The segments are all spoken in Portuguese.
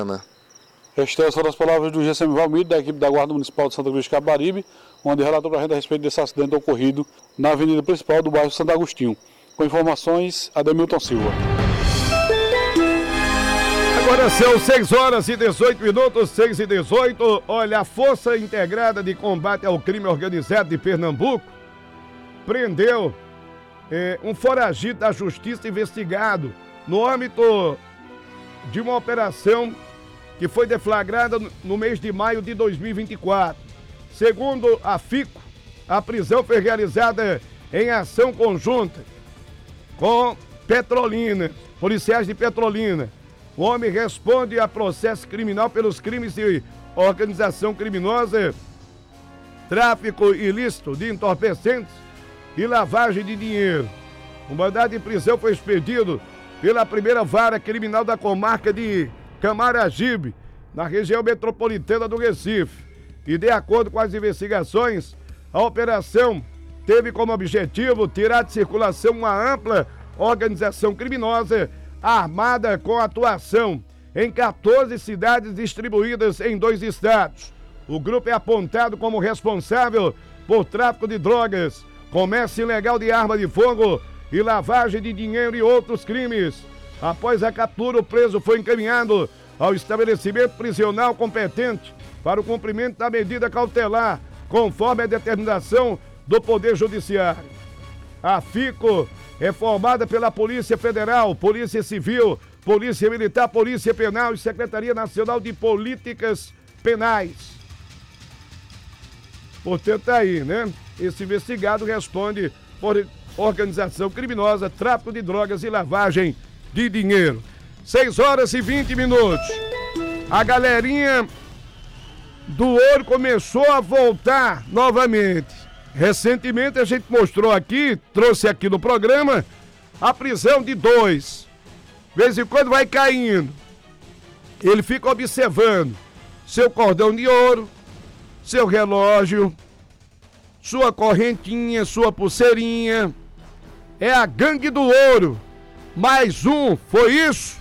Estas foram as palavras do GCM Valmir, da equipe da Guarda Municipal de Santa Cruz de Capibaribe, onde relatou para a gente a respeito desse acidente ocorrido na avenida principal do bairro Santo Agostinho. Com informações, Ademilton Silva. Agora são 6h18, 6h18. Olha, a Força Integrada de Combate ao Crime Organizado de Pernambuco prendeu um foragido da Justiça investigado no âmbito de uma operação que foi deflagrada no mês de maio de 2024. Segundo a FICO, a prisão foi realizada em ação conjunta com Petrolina, policiais de Petrolina. O homem responde a processo criminal pelos crimes de organização criminosa, tráfico ilícito de entorpecentes e lavagem de dinheiro. O mandado de prisão foi expedido pela primeira vara criminal da comarca de Camaragibe, na região metropolitana do Recife. E de acordo com as investigações, a operação teve como objetivo tirar de circulação uma ampla organização criminosa armada com atuação em 14 cidades distribuídas em 2 estados. O grupo é apontado como responsável por tráfico de drogas, comércio ilegal de arma de fogo e lavagem de dinheiro e outros crimes. Após a captura, o preso foi encaminhado ao estabelecimento prisional competente para o cumprimento da medida cautelar, conforme a determinação do Poder Judiciário. A FICO é formada pela Polícia Federal, Polícia Civil, Polícia Militar, Polícia Penal e Secretaria Nacional de Políticas Penais. Portanto, aí, né? Esse investigado responde por organização criminosa, tráfico de drogas e lavagem de dinheiro. 6h20. A galerinha do ouro começou a voltar novamente. Recentemente a gente mostrou aqui, trouxe aqui no programa, a prisão de 2. De vez em quando vai caindo. Ele fica observando seu cordão de ouro, seu relógio, sua correntinha, sua pulseirinha. É a gangue do ouro. Mais um, foi isso?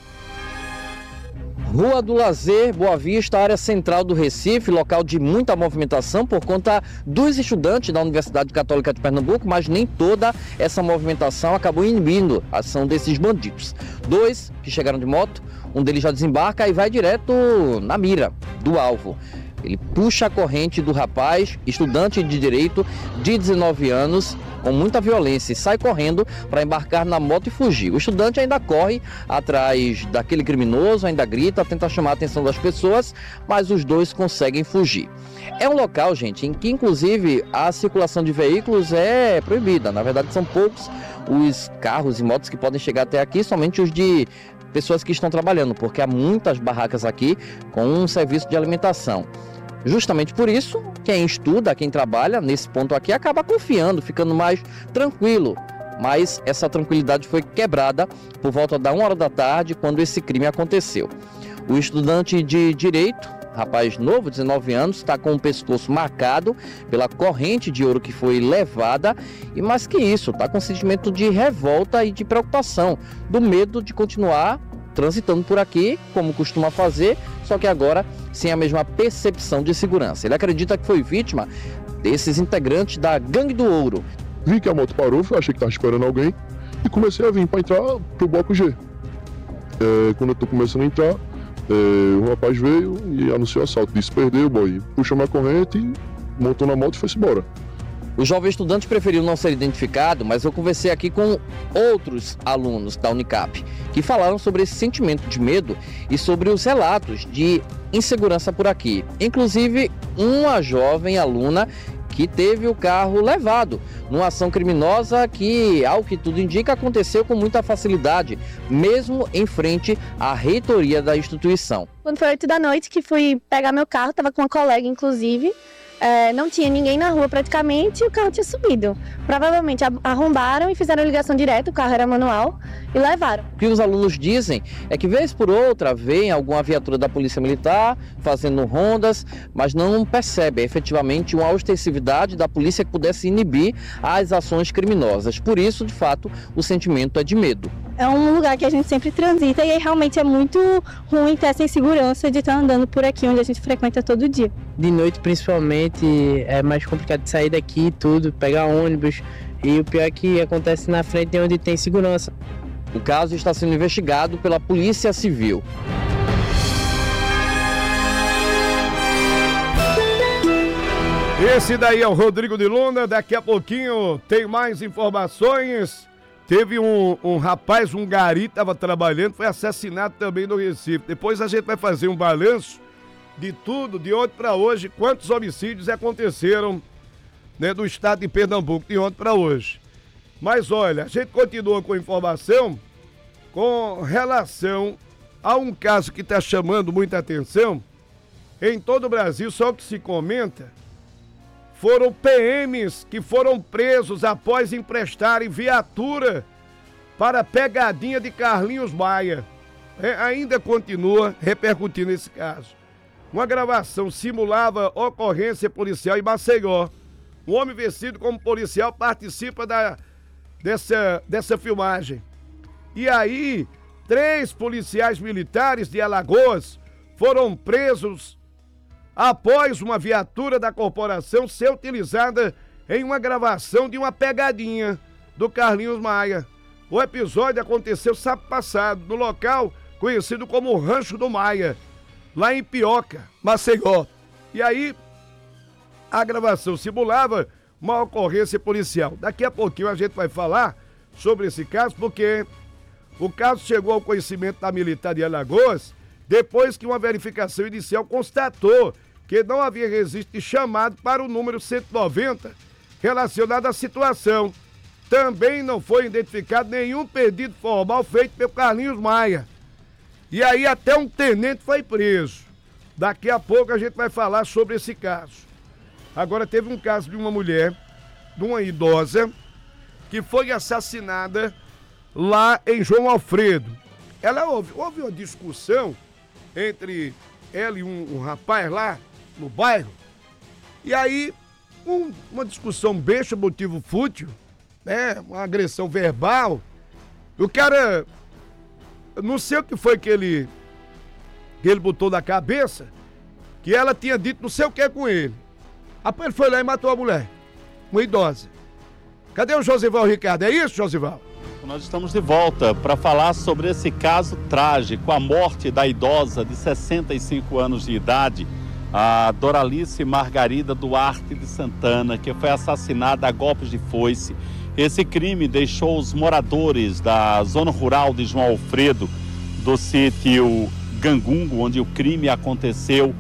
Rua do Lazer, Boa Vista, área central do Recife, local de muita movimentação por conta dos estudantes da Universidade Católica de Pernambuco, mas nem toda essa movimentação acabou inibindo a ação desses bandidos. 2 que chegaram de moto, um deles já desembarca e vai direto na mira do alvo. Ele puxa a corrente do rapaz, estudante de direito de 19 anos, com muita violência, e sai correndo para embarcar na moto e fugir. O estudante ainda corre atrás daquele criminoso, ainda grita, tenta chamar a atenção das pessoas, mas os 2 conseguem fugir. É um local, gente, em que inclusive a circulação de veículos é proibida. Na verdade, são poucos os carros e motos que podem chegar até aqui, somente os de pessoas que estão trabalhando, porque há muitas barracas aqui com um serviço de alimentação. Justamente por isso, quem estuda, quem trabalha nesse ponto aqui, acaba confiando, ficando mais tranquilo. Mas essa tranquilidade foi quebrada por volta da 1h da tarde, quando esse crime aconteceu. O estudante de direito, rapaz novo, 19 anos, está com o pescoço marcado pela corrente de ouro que foi levada, e mais que isso, está com um sentimento de revolta e de preocupação, do medo de continuar transitando por aqui, como costuma fazer, só que agora sem a mesma percepção de segurança. Ele acredita que foi vítima desses integrantes da Gangue do Ouro. Vi que a moto parou, achei que estava esperando alguém e comecei a vir para entrar pro bloco G. Quando eu tô começando a entrar, o rapaz veio e anunciou assalto, disse: perdeu, boy, puxou minha corrente, montou na moto e foi-se embora. O jovem estudante preferiu não ser identificado, mas eu conversei aqui com outros alunos da Unicap que falaram sobre esse sentimento de medo e sobre os relatos de insegurança por aqui. Inclusive, uma jovem aluna que teve o carro levado numa ação criminosa que, ao que tudo indica, aconteceu com muita facilidade, mesmo em frente à reitoria da instituição. Quando foi 8 da noite que fui pegar meu carro, estava com uma colega, inclusive, não tinha ninguém na rua praticamente e o carro tinha subido. Provavelmente arrombaram e fizeram ligação direta, o carro era manual, e levaram. O que os alunos dizem é que vez por outra vem alguma viatura da Polícia Militar fazendo rondas, mas não percebe efetivamente uma ostensividade da polícia que pudesse inibir as ações criminosas. Por isso, de fato, o sentimento é de medo. é um lugar que a gente sempre transita e realmente é muito ruim ter essa insegurança de estar andando por aqui onde a gente frequenta todo dia. De noite, principalmente, é mais complicado de sair daqui e tudo, pegar ônibus. E o pior é que acontece na frente onde tem segurança. O caso está sendo investigado pela Polícia Civil. Esse daí é o Rodrigo de Luna. Daqui a pouquinho tem mais informações. Teve um rapaz, um gari, estava trabalhando, foi assassinado também no Recife. Depois a gente vai fazer um balanço de tudo, de ontem para hoje, quantos homicídios aconteceram, né, do estado de Pernambuco, de ontem para hoje. Mas olha, a gente continua com informação com relação a um caso que está chamando muita atenção. Em todo o Brasil, só o que se comenta foram PMs que foram presos após emprestarem viatura para pegadinha de Carlinhos Maia. Ainda continua repercutindo esse caso. Uma gravação simulava ocorrência policial em Maceió. Um homem vestido como policial participa dessa filmagem. E aí, 3 policiais militares de Alagoas foram presos após uma viatura da corporação ser utilizada em uma gravação de uma pegadinha do Carlinhos Maia. O episódio aconteceu sábado passado, no local conhecido como Rancho do Maia, lá em Pioca, Maceió. E aí, a gravação simulava uma ocorrência policial. Daqui a pouquinho a gente vai falar sobre esse caso, porque o caso chegou ao conhecimento da militar de Alagoas depois que uma verificação inicial constatou que não havia registro de chamado para o número 190 relacionado à situação. Também não foi identificado nenhum pedido formal feito pelo Carlinhos Maia. E aí até um tenente foi preso. Daqui a pouco a gente vai falar sobre esse caso. Agora teve um caso de uma mulher, de uma idosa, que foi assassinada lá em João Alfredo. Houve uma discussão entre ela e um rapaz lá no bairro, e aí uma discussão besta, motivo fútil, né? Uma agressão verbal. O cara, não sei o que foi que ele botou na cabeça, que ela tinha dito não sei o que com ele. Rapaz, ele foi lá e matou a mulher, uma idosa. Cadê o Josival Ricardo? É isso, Josival? Nós estamos de volta para falar sobre esse caso trágico, a morte da idosa de 65 anos de idade, a Doralice Margarida Duarte de Santana, que foi assassinada a golpes de foice. Esse crime deixou os moradores da zona rural de João Alfredo, do sítio Gangungo, onde o crime aconteceu,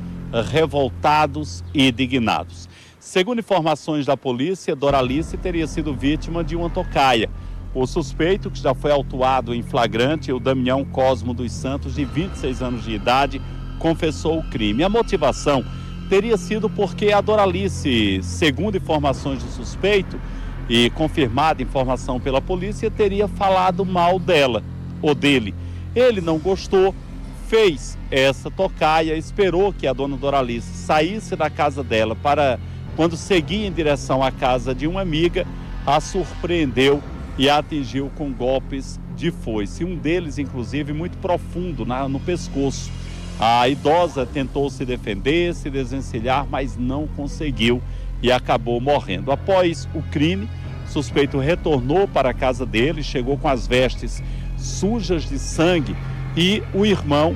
revoltados e indignados. Segundo informações da polícia, Doralice teria sido vítima de uma tocaia. O suspeito, que já foi autuado em flagrante, o Damião Cosmo dos Santos, de 26 anos de idade, confessou o crime. A motivação teria sido porque a Doralice, segundo informações do suspeito e confirmada informação pela polícia, teria falado mal dela ou dele. Ele não gostou, fez essa tocaia, esperou que a dona Doralice saísse da casa dela para, quando seguia em direção à casa de uma amiga, a surpreendeu e a atingiu com golpes de foice. Um deles, inclusive, muito profundo no pescoço. A idosa tentou se defender, se desvencilhar, mas não conseguiu e acabou morrendo. Após o crime, o suspeito retornou para a casa dele, chegou com as vestes sujas de sangue e o irmão,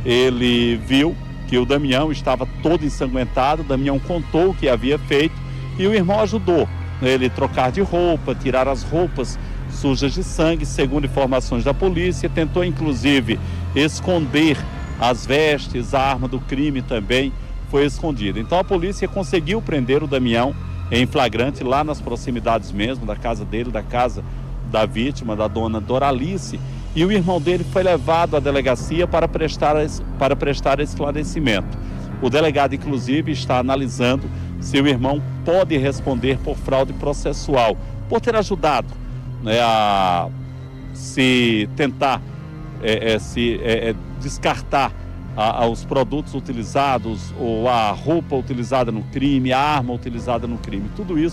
ele viu que o Damião estava todo ensanguentado. O Damião contou o que havia feito e o irmão ajudou ele trocar de roupa, tirar as roupas sujas de sangue. Segundo informações da polícia, tentou inclusive esconder as vestes, a arma do crime também foi escondida. Então a polícia conseguiu prender o Damião em flagrante lá nas proximidades mesmo da casa dele, da casa da vítima, da dona Doralice, e o irmão dele foi levado à delegacia para prestar esclarecimento. O delegado, inclusive, está analisando se o irmão pode responder por fraude processual, por ter ajudado, né, a se tentar descartar os produtos utilizados ou a roupa utilizada no crime, a arma utilizada no crime. Tudo isso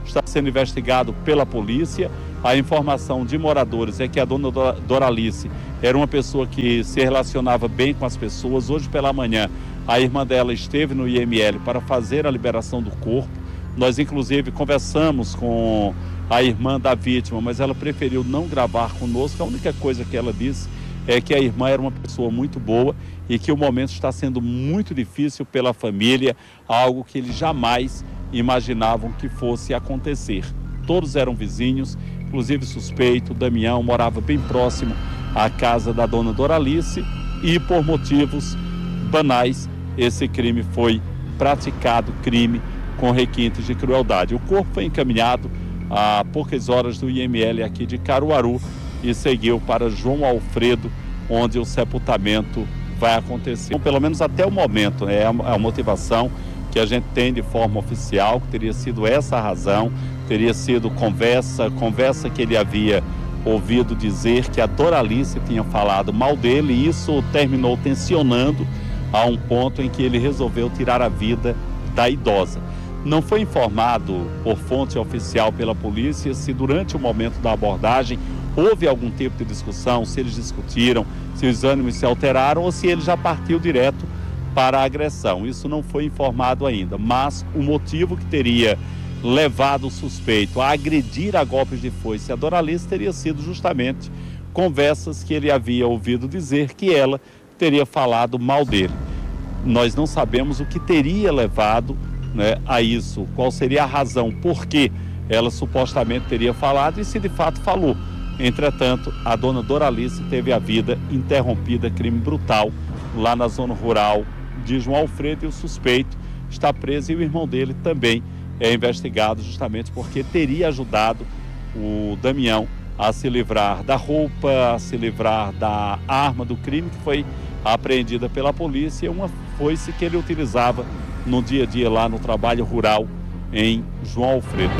está sendo investigado pela polícia. A informação de moradores é que a dona Doralice era uma pessoa que se relacionava bem com as pessoas. Hoje pela manhã, a irmã dela esteve no IML para fazer a liberação do corpo. Nós, inclusive, conversamos com a irmã da vítima, mas ela preferiu não gravar conosco. A única coisa que ela disse é que a irmã era uma pessoa muito boa e que o momento está sendo muito difícil pela família, algo que eles jamais imaginavam que fosse acontecer. Todos eram vizinhos, inclusive suspeito, Damião morava bem próximo à casa da dona Doralice e por motivos banais esse crime foi praticado, crime com requintes de crueldade. O corpo foi encaminhado há poucas horas do IML aqui de Caruaru e seguiu para João Alfredo, onde o sepultamento vai acontecer. Então, pelo menos até o momento, né, é a motivação que a gente tem de forma oficial, que teria sido essa a razão, teria sido conversa que ele havia ouvido dizer que a Doralice tinha falado mal dele, e isso terminou tensionando a um ponto em que ele resolveu tirar a vida da idosa. Não foi informado por fonte oficial pela polícia se durante o momento da abordagem houve algum tipo de discussão, se eles discutiram, se os ânimos se alteraram ou se ele já partiu direto para a agressão. Isso não foi informado ainda, mas o motivo que teria levado o suspeito a agredir a golpes de foice a Doralice teria sido justamente conversas que ele havia ouvido dizer que ela teria falado mal dele. Nós não sabemos o que teria levado, né, a isso, qual seria a razão, por que ela supostamente teria falado e se de fato falou. Entretanto, a dona Doralice teve a vida interrompida, crime brutal, lá na zona rural de João Alfredo, e o suspeito está preso e o irmão dele também é investigado justamente porque teria ajudado o Damião a se livrar da roupa, a se livrar da arma do crime que foi apreendida pela polícia, uma foice que ele utilizava no dia a dia lá no trabalho rural em João Alfredo.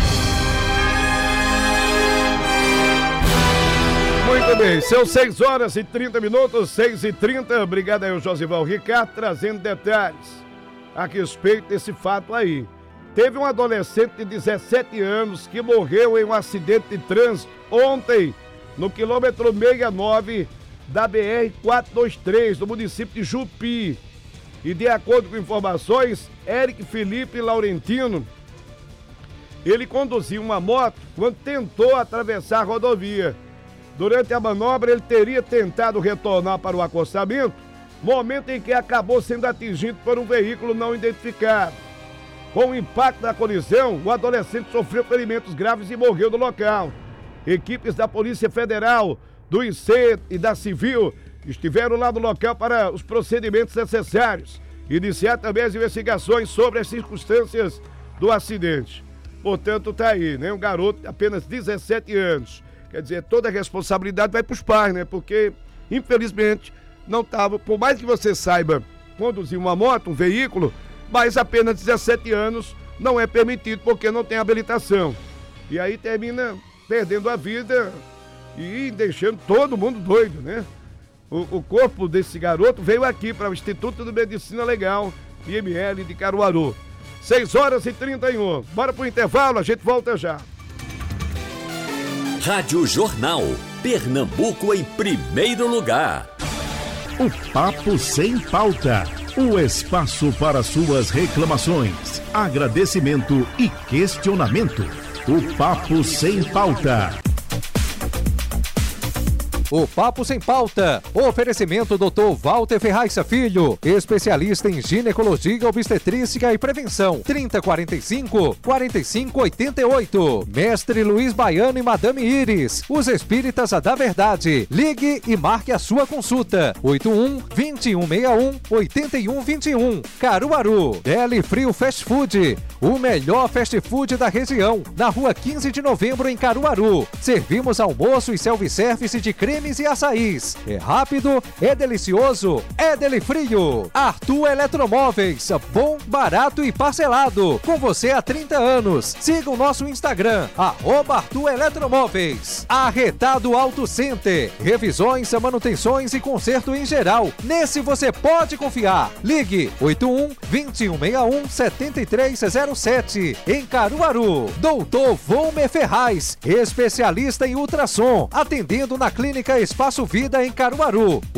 Muito bem, são 6 horas e 30 minutos, 6h30. Obrigado aí ao Josival Ricardo, trazendo detalhes a respeito desse fato aí. Teve um adolescente de 17 anos que morreu em um acidente de trânsito ontem, no quilômetro 69 da BR-423, no município de Jupi. E de acordo com informações, Eric Felipe Laurentino, ele conduziu uma moto quando tentou atravessar a rodovia. Durante a manobra, ele teria tentado retornar para o acostamento, momento em que acabou sendo atingido por um veículo não identificado. Com o impacto da colisão, o adolescente sofreu ferimentos graves e morreu no local. Equipes da Polícia Federal, do IC e da Civil estiveram lá no local para os procedimentos necessários. Iniciar também as investigações sobre as circunstâncias do acidente. Portanto, tá aí, né? Um garoto de apenas 17 anos. Quer dizer, toda a responsabilidade vai para os pais, né? Porque, infelizmente, não estava... Por mais que você saiba conduzir uma moto, um veículo, mas apenas 17 anos não é permitido porque não tem habilitação. E aí termina perdendo a vida e deixando todo mundo doido, né? O corpo desse garoto veio aqui para o Instituto de Medicina Legal, IML de Caruaru. 6h31. Bora pro intervalo, a gente volta já. Rádio Jornal, Pernambuco em primeiro lugar. O Papo Sem Pauta, o espaço para suas reclamações, agradecimento e questionamento. O Papo Sem Pauta. O Papo Sem Pauta. Oferecimento Dr. Walter Ferraiça Filho, especialista em ginecologia, obstetrícia e prevenção. 3045-4588. Mestre Luiz Baiano e Madame Iris, os espíritas da verdade. Ligue e marque a sua consulta. 81-2161-8121. Caruaru. Deli Frio Fast Food, o melhor fast food da região. Na rua 15 de novembro em Caruaru. Servimos almoço e self-service de creme cremes e açaís. É rápido, é delicioso, é Delifrio. Arthur Eletromóveis, bom, barato e parcelado. Com você há 30 anos. Siga o nosso Instagram, @Arthur Eletromóveis. Arretado Auto Center. Revisões, manutenções e conserto em geral. Nesse você pode confiar. Ligue 81-2161-7307. Em Caruaru. Doutor Volmer Ferraz, especialista em ultrassom. Atendendo na Clínica Espaço Vida em Caruaru.